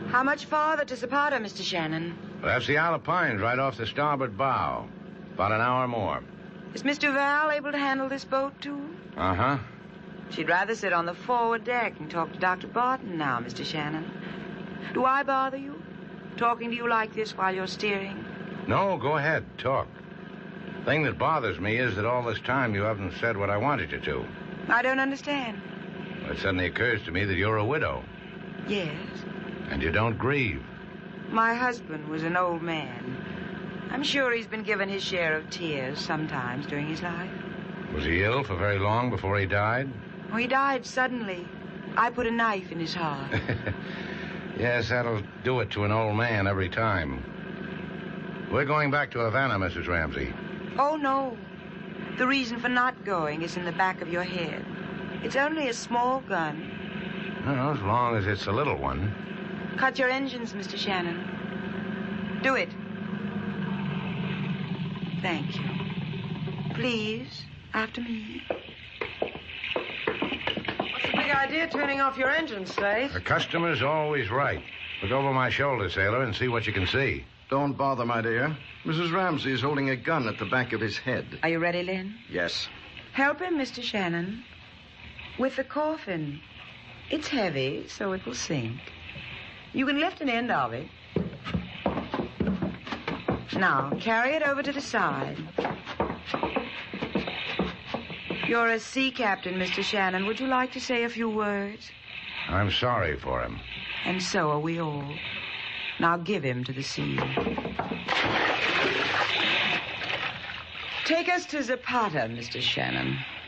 How much farther to Zapata, Mr. Shannon? That's the Isle of Pines right off the starboard bow. About an hour more. Is Miss Duval able to handle this boat, too? Uh-huh. She'd rather sit on the forward deck and talk to Dr. Barton now, Mr. Shannon. Do I bother you? Talking to you like this while you're steering? No, go ahead. Talk. The thing that bothers me is that all this time you haven't said what I wanted you to. I don't understand. Well, it suddenly occurs to me that you're a widow. Yes. And you don't grieve. My husband was an old man. I'm sure he's been given his share of tears sometimes during his life. Was he ill for very long before he died? Oh, he died suddenly. I put a knife in his heart. Yes, that'll do it to an old man every time. We're going back to Havana, Mrs. Ramsey. Oh, no. The reason for not going is in the back of your head. It's only a small gun. Well, as long as it's a little one. Cut your engines, Mr. Shannon. Do it. Thank you. Please, after me. What's the big idea turning off your engines, Slade? The customer's always right. Look over my shoulder, sailor, and see what you can see. Don't bother, my dear. Mrs. Ramsey is holding a gun at the back of his head. Are you ready, Lynn? Yes. Help him, Mr. Shannon. With the coffin. It's heavy, so it will sink. You can lift an end of it. Now, carry it over to the side. You're a sea captain, Mr. Shannon. Would you like to say a few words? I'm sorry for him. And so are we all. Now give him to the sea. Take us to Zapata, Mr. Shannon.